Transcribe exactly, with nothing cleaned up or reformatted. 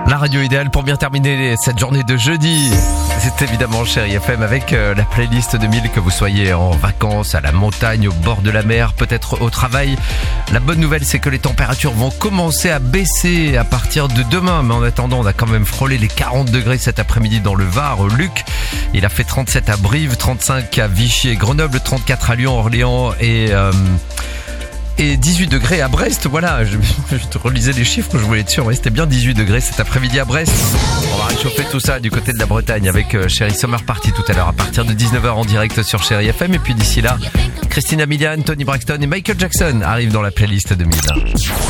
La radio idéale pour bien terminer cette journée de jeudi. C'est évidemment Chérie F M avec la playlist deux mille, que vous soyez en vacances, à la montagne, au bord de la mer, peut-être au travail. La bonne nouvelle, c'est que les températures vont commencer à baisser à partir de demain. Mais en attendant, on a quand même frôlé les quarante degrés cet après-midi dans le Var, au Luc. Il a fait trente-sept à Brive, trente-cinq à Vichy et Grenoble, trente-quatre à Lyon, Orléans et... Euh Et dix-huit degrés à Brest, voilà, je, je te relisais les chiffres, je voulais être sûr, ouais, c'était bien dix-huit degrés cet après-midi à Brest. On va réchauffer tout ça du côté de la Bretagne avec euh, Chérie Summer Party tout à l'heure à partir de dix-neuf heures en direct sur Chérie F M. Et puis d'ici là, Christina Milian, Tony Braxton et Michael Jackson arrivent dans la playlist deux mille.